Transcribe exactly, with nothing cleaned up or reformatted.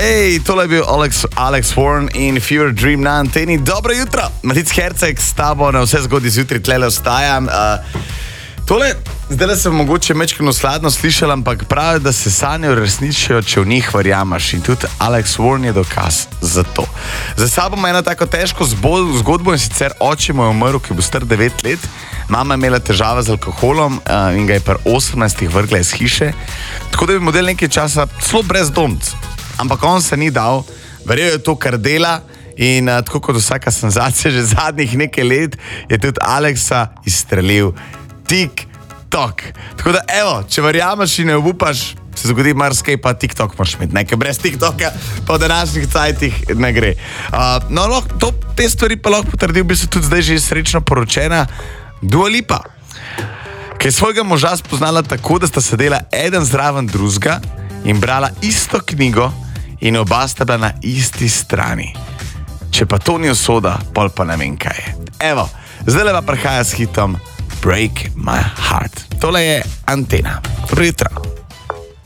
Hej, tole je bil Alex, Alex Warren in Fever Dream na anteni. Dobro jutro, Matic Herceg s tabo na vse zgodaj zjutraj tlele ostajam. Uh, tole, zdaj sem mogoče mečkano sladno slišal, ampak pravi, da se sanje uresničijo, če v njih verjamaš. In tudi Alex Warren je dokaz za to. Za sabo ima eno tako težko zgodbo in sicer oče mu je umrl, ki bo star devet let. Mama je imela težave z alkoholom uh, in ga je pri osemnajstih vrgla iz hiše. Tako da je bil model nekaj časa celo brezdomc. Ampak on se ni dal, verjel je to, kar dela in uh, tako kot vsaka senzacija že zadnjih nekaj let je tudi Alexa izstrelil TikTok. Tako da evo, če verjameš in ne obupaš, se zgodi marsikaj, pa TikTok moraš imeti, nekaj brez TikToka pa v današnjih cajtih ne gre. Uh, no, lahko, to, te stvari pa lahko potrdil, bi se tudi zdaj že srečno poročena Dua Lipa, ki je svojega moža spoznala tako, da sta sedela eden zraven drugega in brala isto knjigo in oba sta bila na isti strani. Če pa to ni usoda, pol pa ne vem kaj je. Evo, zdaj le pa prihaja s hitom Break My Heart. Tole je Antena. Dobro jutro.